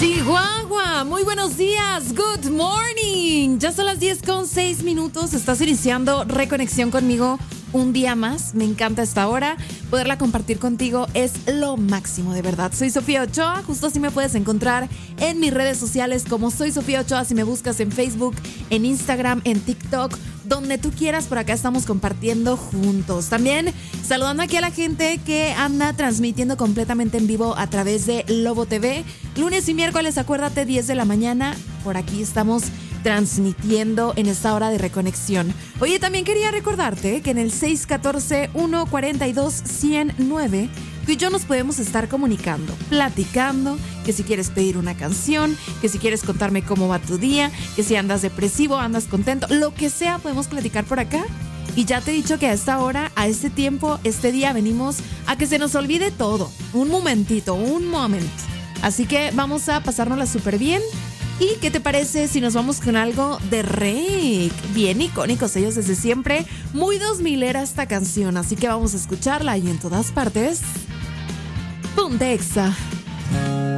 Chihuahua, muy buenos días, good morning. Ya son las 10:06. Estás iniciando Reconexión conmigo un día más. Me encanta esta hora. Poderla compartir contigo es lo máximo, de verdad. Soy Sofía Ochoa. Justo así me puedes encontrar en mis redes sociales como Soy Sofía Ochoa. Si me buscas en Facebook, en Instagram, en TikTok, donde tú quieras, por acá estamos compartiendo juntos. También saludando aquí a la gente que anda transmitiendo completamente en vivo a través de Lobo TV. Lunes y miércoles, acuérdate, 10 de la mañana. Por aquí estamos transmitiendo en esta hora de reconexión. Oye, también quería recordarte que en el 614-142-109 tú y yo nos podemos estar comunicando, platicando, que si quieres pedir una canción, que si quieres contarme cómo va tu día, que si andas depresivo, andas contento, lo que sea, podemos platicar por acá. Y ya te he dicho que a esta hora, a este tiempo, este día venimos a que se nos olvide todo. Un momentito, un moment. Así que vamos a pasárnosla súper bien. ¿Y qué te parece si nos vamos con algo de Rake? Bien icónicos ellos desde siempre. Muy 2000era esta canción, así que vamos a escucharla y en todas partes. Ponte Exa.